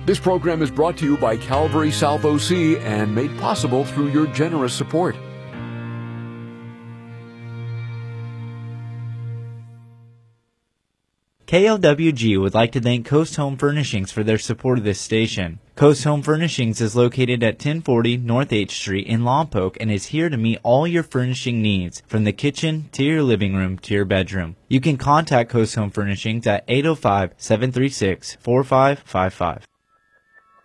This program is brought to you by Calvary South OC and made possible through your generous support. KLWG would like to thank Coast Home Furnishings for their support of this station. Coast Home Furnishings is located at 1040 North H Street in Lompoc and is here to meet all your furnishing needs, from the kitchen to your living room to your bedroom. You can contact Coast Home Furnishings at 805-736-4555.